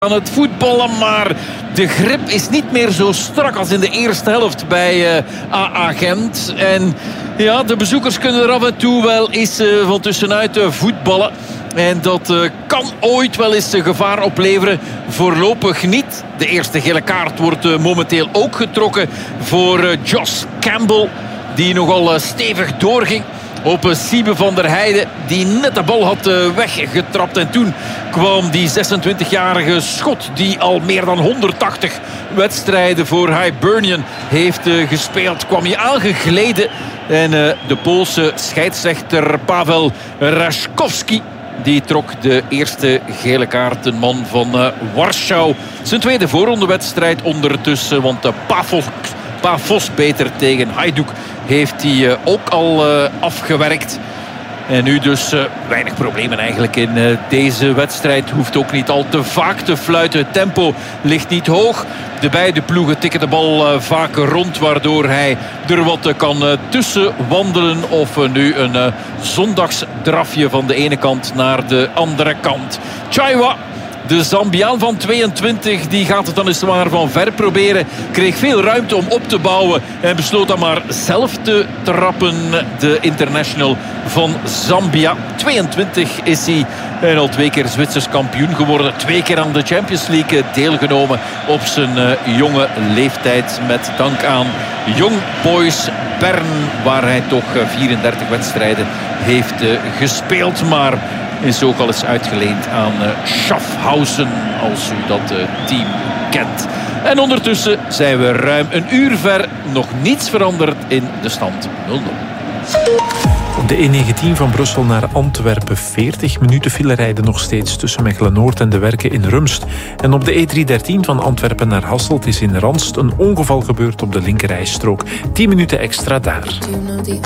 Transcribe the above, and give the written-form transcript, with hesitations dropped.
aan het voetballen, maar de grip is niet meer zo strak als in de eerste helft bij AA Gent. En ja, de bezoekers kunnen er af en toe wel eens van tussenuit voetballen. En dat kan ooit wel eens gevaar opleveren. Voorlopig niet. De eerste gele kaart wordt momenteel ook getrokken voor Josh Campbell, die nogal stevig doorging op Siebe van der Heijden, die net de bal had weggetrapt. En toen kwam die 26-jarige schot, die al meer dan 180 wedstrijden voor Hibernian heeft gespeeld, kwam hij aangegleden. En de Poolse scheidsrechter Paweł Raszkowski, die trok de eerste gele kaart. Een man van Warschau. Zijn tweede voorrondewedstrijd ondertussen, want de Pafos beter tegen Hajduk heeft hij ook al afgewerkt. En nu dus weinig problemen eigenlijk in deze wedstrijd. Hoeft ook niet al te vaak te fluiten. Het tempo ligt niet hoog. De beide ploegen tikken de bal vaak rond, waardoor hij er wat kan tussen wandelen. Of nu een zondagsdrafje van de ene kant naar de andere kant. Chaiwa, de Zambiaan van 22, die gaat het dan eens maar van ver proberen. Kreeg veel ruimte om op te bouwen en besloot dan maar zelf te trappen. De international van Zambia. 22 is hij en al 2 keer Zwitsers kampioen geworden. 2 keer aan de Champions League deelgenomen op zijn jonge leeftijd. Met dank aan Young Boys Bern, waar hij toch 34 wedstrijden heeft gespeeld. Maar is ook al eens uitgeleend aan Schaffhausen, als u dat team kent. En ondertussen zijn we ruim een uur ver. Nog niets veranderd in de stand 0-0. Op de E19 van Brussel naar Antwerpen 40 minuten file rijden nog steeds tussen Mechelen-Noord en de Werken in Rumst. En op de E313 van Antwerpen naar Hasselt is in Ranst een ongeval gebeurd op de linkerrijstrook. 10 minuten extra daar.